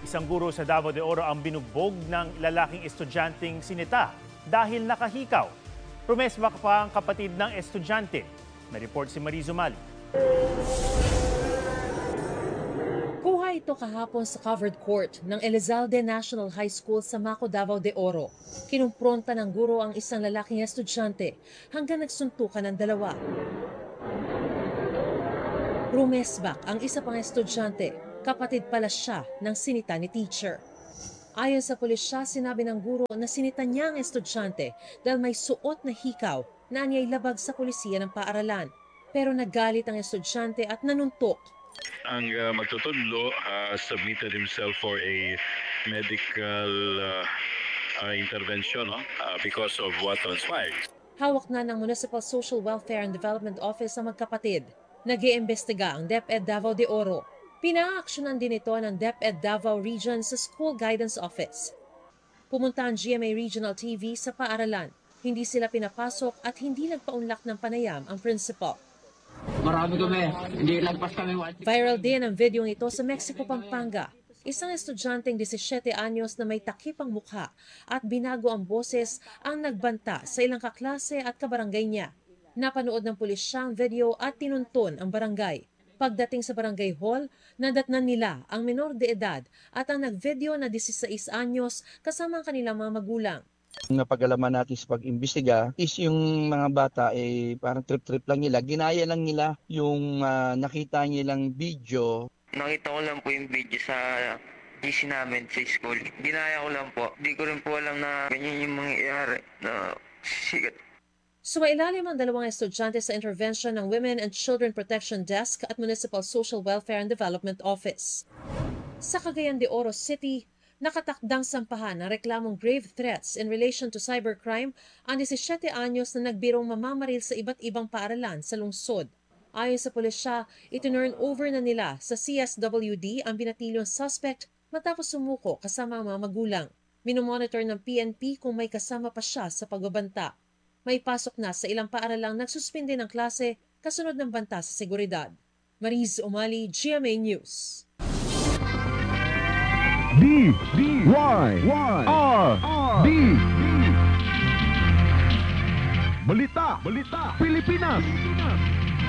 Isang guro sa Davao de Oro ang binugbog ng lalaking estudyanteng sinita dahil nakahikaw. Rumesma pa ang kapatid ng estudyante. May report si Mariz Umali. Kuha ito kahapon sa covered court ng Elizalde National High School sa Maco, Davao de Oro. Kinumpronta ng guro ang isang lalaking estudyante hanggang nagsuntukan ng dalawa. Rumesbak ang isa pang estudyante, kapatid pala siya ng sinita ni teacher. Ayon sa pulisya, sinabi ng guro na sinita niya ang estudyante dahil may suot na hikaw na niya'y labag sa pulisiya ng paaralan. Pero naggalit ang estudyante at nanuntok. Ang magtutudlo submitted himself for a medical intervention because of what transpired. Hawak na ng Municipal Social Welfare and Development Office ang magkapatid. Nag-iimbestiga ang DepEd Davao de Oro. Pinaaksyonan din ito ng DepEd Davao Region sa School Guidance Office. Pumunta ang GMA Regional TV sa paaralan. Hindi sila pinapasok at hindi nagpaunlak ng panayam ang principal. Marami kami, hindi lagpas kami. Viral din ang video ito sa Mexico, Pampanga. Isang estudyanteng 17 anyos na may takip ang mukha at binago ang boses ang nagbanta sa ilang kaklase at kabarangay niya. Napanood ng pulisya ang video at tinunton ang barangay. Pagdating sa barangay hall, nadatnan nila ang menor de edad at ang nagvideo na 16 anyos kasama ang kanilang mga magulang. Napag-alaman natin sa pag-imbestiga is yung mga bata parang trip-trip lang nila. Ginaya lang nila yung nakita nilang video. Nakita ko lang po yung video sa GC namin sa school. Ginaya ko lang po. Di ko rin po alam na ganyan yung mangyayari na sigat. Sumailalim ang dalawang estudyante sa intervention ng Women and Children Protection Desk at Municipal Social Welfare and Development Office. Sa Cagayan de Oro City, nakatakdang sampahan ng reklamong grave threats in relation to cybercrime ang 17 anyos na nagbirong mamamaril sa iba't ibang paaralan sa lungsod. Ayon sa pulisya, itinurn over na nila sa CSWD ang binatilyong suspect matapos sumuko kasama ang mga magulang. Minomonitor ng PNP kung may kasama pa siya sa pagbabanta. May pasok na sa ilang paaralang nagsuspinde ng klase kasunod ng banta sa seguridad. Mariz Umali, GMA News. D-Y-R-D Balita Pilipinas